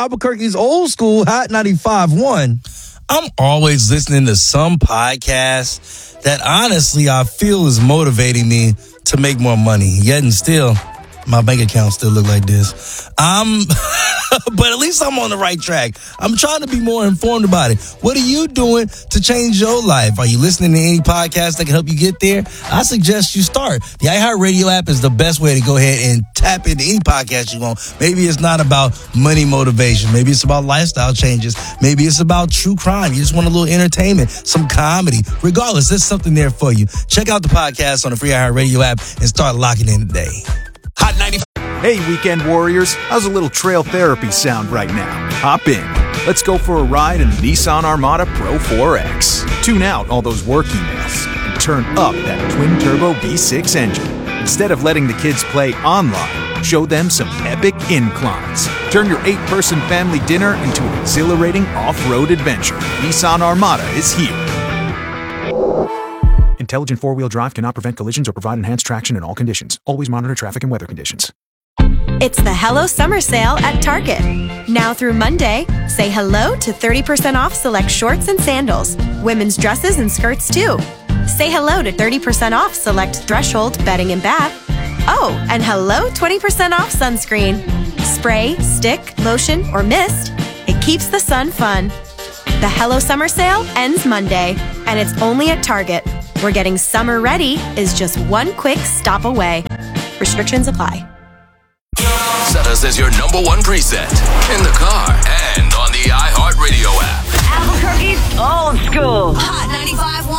Albuquerque's old school Hot 95.1. I'm always listening to some podcast that honestly I feel is motivating me to make more money. Yet and still, my bank account still look like this. But at least I'm on the right track. I'm trying to be more informed about it. What are you doing to change your life? Are you listening to any podcast that can help you get there? I suggest you start. The iHeartRadio app is the best way to go ahead and tap into any podcast you want. Maybe it's not about money motivation. Maybe it's about lifestyle changes. Maybe it's about true crime. You just want a little entertainment, some comedy. Regardless, there's something there for you. Check out the podcast on the free iHeartRadio app and start locking in today. Hot 90. Hey, weekend warriors. How's a little trail therapy sound right now? Hop in. Let's go for a ride in the Nissan Armada Pro 4X. Tune out all those work emails and turn up that twin-turbo V6 engine. Instead of letting the kids play online, show them some epic inclines. Turn your 8-person family dinner into an exhilarating off-road adventure. Nissan Armada is here. Intelligent four-wheel drive cannot prevent collisions or provide enhanced traction in all conditions. Always monitor traffic and weather conditions. It's the Hello Summer Sale at Target. Now through Monday, say hello to 30% off select shorts and sandals. Women's dresses and skirts too. Say hello to 30% off select Threshold bedding and bath. Oh, and hello 20% off sunscreen. Spray, stick, lotion, or mist. It keeps the sun fun. The Hello Summer Sale ends Monday, and it's only at Target, where getting summer ready is just one quick stop away. Restrictions apply. Set us as your number one preset in the car and on the iHeartRadio app. Albuquerque's old school. Hot 95.1.